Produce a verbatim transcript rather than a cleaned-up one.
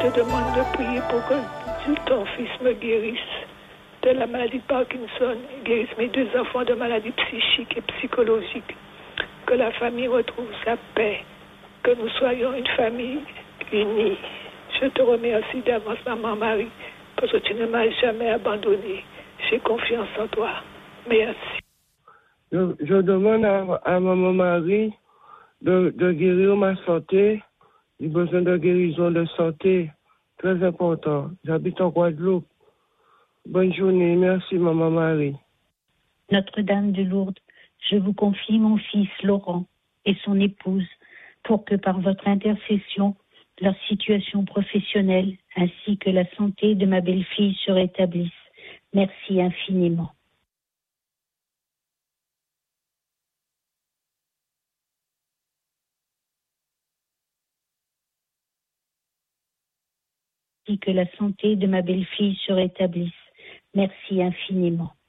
te demande de prier pour que ton fils me guérisse de la maladie de Parkinson, guérisse mes deux enfants de maladies psychiques et psychologiques, que la famille retrouve sa paix, que nous soyons une famille unie. Je te remercie d'avance, maman Marie, parce que tu ne m'as jamais abandonné. J'ai confiance en toi. Merci. Je, je demande à, à maman Marie de, de guérir ma santé. J'ai besoin de guérison de santé. Très important. J'habite en Guadeloupe. Bonne journée. Merci, maman Marie. Notre-Dame de Lourdes, je vous confie mon fils Laurent et son épouse pour que par votre intercession, leur situation professionnelle ainsi que la santé de ma belle-fille se rétablissent. Merci infiniment. Ainsi que la santé de ma belle-fille se rétablisse. Merci infiniment.